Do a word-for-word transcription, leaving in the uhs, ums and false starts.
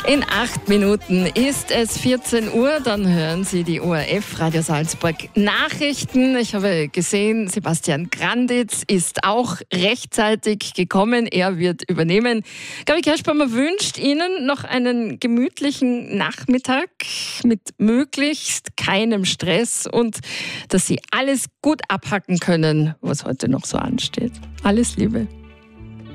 In acht Minuten ist es vierzehn Uhr, dann hören Sie die O R F Radio Salzburg Nachrichten. Ich habe gesehen, Sebastian Granditz ist auch rechtzeitig gekommen. Er wird übernehmen. Gabi Kerschbaumer wünscht Ihnen noch einen gemütlichen Nachmittag mit möglichst keinem Stress und dass Sie alles gut abhacken können, was heute noch so ansteht. Alles Liebe.